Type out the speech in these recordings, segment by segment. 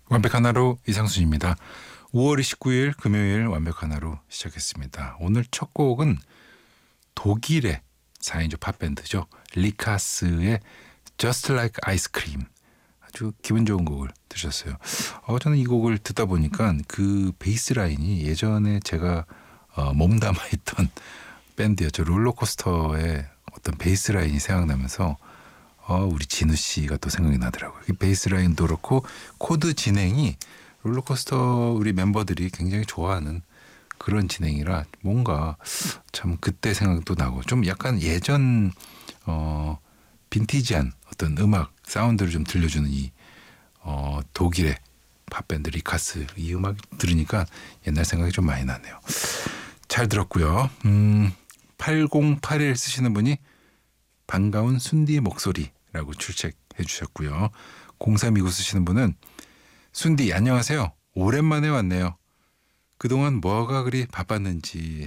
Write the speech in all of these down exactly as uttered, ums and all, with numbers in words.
완벽한 하루 이상순입니다. 오월 이십구일 금요일 완벽한 하루 시작했습니다. 오늘 첫 곡은 독일의 사 인조 팝밴드죠. 리카스의 Just Like Ice Cream. 아주 기분 좋은 곡을 들으셨어요. 어, 저는 이 곡을 듣다 보니까 그 베이스 라인이 예전에 제가 어, 몸담아 있던 밴드였죠. 롤러코스터의 어떤 베이스 라인이 생각나면서 어, 우리 진우 씨가 또 생각이 나더라고요. 이 베이스 라인도 그렇고 코드 진행이 롤러코스터 우리 멤버들이 굉장히 좋아하는 그런 진행이라 뭔가 참 그때 생각도 나고 좀 약간 예전 어, 빈티지한 어떤 음악 사운드를 좀 들려주는 이 어, 독일의 팝밴드 리카스 이 음악 들으니까 옛날 생각이 좀 많이 나네요. 잘 들었고요. 음, 팔공팔일 쓰시는 분이 반가운 순디의 목소리라고 출첵해 주셨고요. 공삼이구 쓰시는 분은 순디 안녕하세요. 오랜만에 왔네요. 그동안 뭐가 그리 바빴는지.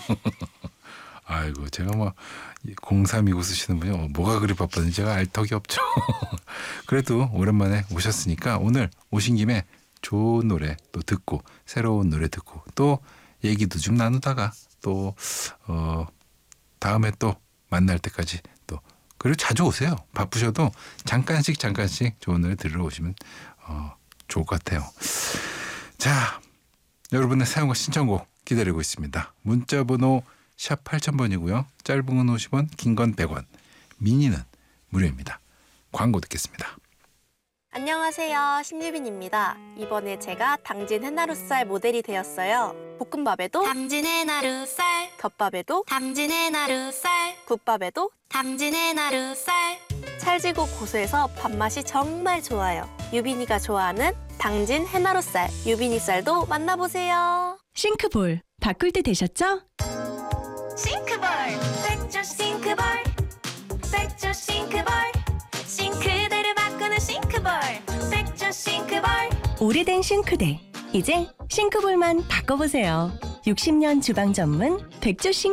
아이고 제가 뭐 공삼이구 쓰시는 분이 어, 뭐가 그리 바빴는지 제가 알 턱이 없죠. 그래도 오랜만에 오셨으니까 오늘 오신 김에 좋은 노래 또 듣고 새로운 노래 듣고 또 얘기도 좀 나누다가 또 어, 다음에 또 만날 때까지 또 그리고 자주 오세요. 바쁘셔도 잠깐씩 잠깐씩 좋은 노래 들으러 오시면 어, 좋을 것 같아요. 자, 여러분의 사용과 신청곡 기다리고 있습니다. 문자번호 샵 팔천 번이고요. 짧은 건 오십 원, 긴 건 백 원, 미니는 무료입니다. 광고 듣겠습니다. 안녕하세요. 신유빈입니다. 이번에 제가 당진 해나루살 모델이 되었어요. 볶음밥에도 당진 해나루살, 덮밥에도 당진 해나루살, 국밥에도 당진 해나루살. 찰지고 고소해서 밥맛이 정말 좋아요. 유빈이가 좋아하는 당진 해나루살, 유빈이 쌀도 만나보세요. 싱크볼 바꿀 때 되셨죠? 싱크볼, 백조 싱크볼, 백조 싱크볼, 싱크대를 바꾸는 싱크볼, 백조 싱크볼. 오래된 싱크대 이제 싱크볼만 바꿔보세요. 육십 년 주방 전문 백조 싱